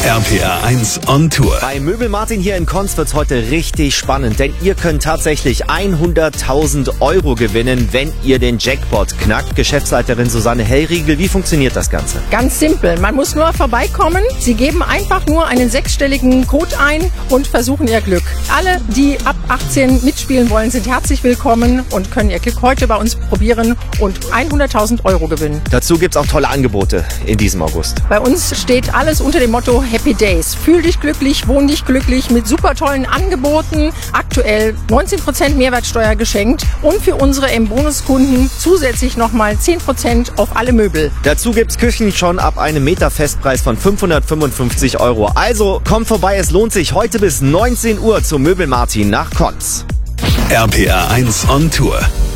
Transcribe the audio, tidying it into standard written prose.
RPR 1 on Tour. Bei Möbel Martin hier in Konz wird's heute richtig spannend, denn ihr könnt tatsächlich 100.000 Euro gewinnen, wenn ihr den Jackpot knackt. Geschäftsleiterin Susanne Hellriegel, wie funktioniert das Ganze? Ganz simpel, man muss nur vorbeikommen. Sie geben einfach nur einen 6-stelligen Code ein und versuchen ihr Glück. Alle, die ab 18 mitspielen wollen, sind herzlich willkommen und können ihr Glück heute bei uns probieren und 100.000 Euro gewinnen. Dazu gibt's auch tolle Angebote in diesem August. Bei uns steht alles unter dem Motto Happy Days. Fühl dich glücklich, wohn dich glücklich mit super tollen Angeboten. Aktuell 19% Mehrwertsteuer geschenkt und für unsere M-Bonus-Kunden zusätzlich nochmal 10% auf alle Möbel. Dazu gibt's Küchen schon ab einem Meter-Festpreis von 555 Euro. Also kommt vorbei, es lohnt sich heute bis 19 Uhr zum Möbel Martin nach Konz. RPR 1 on Tour.